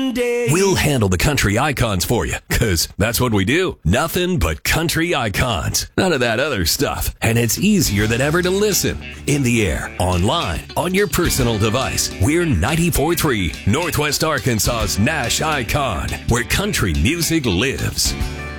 We'll handle the country icons for you, because that's what we do. Nothing but country icons. None of that other stuff. And it's easier than ever to listen. In the air, online, on your personal device. We're 94.3, Northwest Arkansas's Nash Icon, where country music lives.